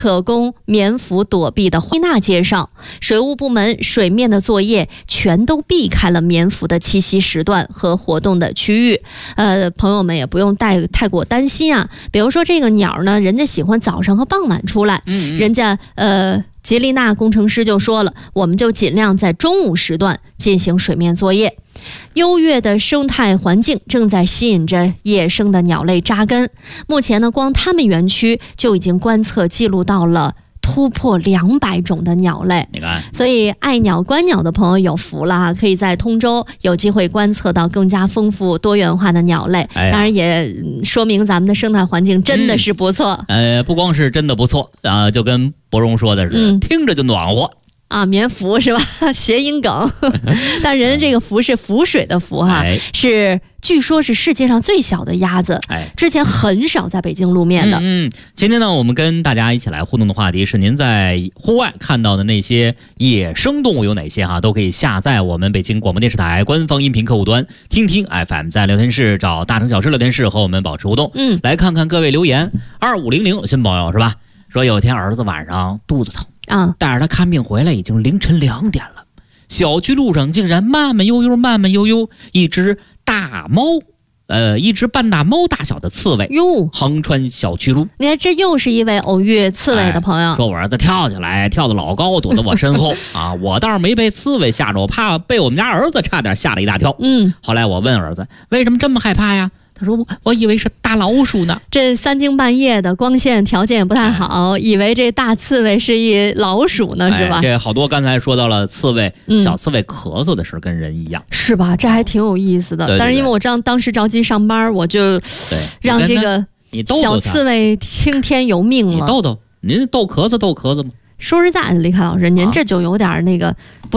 可供棉服躲避的灰纳街上，水务部门水面的作业全都避开了棉服的栖息时段和活动的区域。朋友们也不用太过担心啊。比如说这个鸟呢，人家喜欢早上和傍晚出来，人家杰丽娜工程师就说了，我们就尽量在中午时段进行水面作业。优越的生态环境正在吸引着野生的鸟类扎根。目前呢，光他们园区就已经观测记录到了突破200种的鸟类。 你看， 所以爱鸟观鸟的朋友有福了啊，可以在通州有机会观测到更加丰富多元化的鸟类。当然也说明咱们的生态环境真的是不错。 不光是真的不错啊，就跟博荣说的是，听着就暖和。 啊，棉服是吧？谐音梗，但人家这个服是浮水的浮哈，据说是世界上最小的鸭子，之前很少在北京露面的。 今天呢，我们跟大家一起来互动的话题是，您在户外看到的那些野生动物有哪些哈？都可以下载我们北京广播电视台官方音频客户端听听 FM， 在聊天室找大城小事聊天室和我们保持互动。来看看各位留言。2500新朋友是吧？说有一天儿子晚上肚子疼。带着他看病回来已经凌晨2点了，小区路上竟然慢慢悠悠一只半大猫大小的刺猬横穿小区路。 你看，这又是一位偶遇刺猬的朋友， 说我儿子跳起来跳得老高，躲在我身后啊，我倒是没被刺猬吓着，我怕被我们家儿子差点吓了一大跳。后来我问儿子为什么这么害怕呀？他说我以为是大老鼠呢。这3更半夜的，光线条件也不太好，以为这大刺猬是一老鼠呢，是吧？ 这好多刚才说到了刺猬，小刺猬咳嗽的事跟人一样， 是吧？这还挺有意思的。但是因为我当时着急上班，我就让这个小刺猬听天由命了。 你逗您逗咳嗽吗？ 说实在的，李凯老师，您这就有点那个。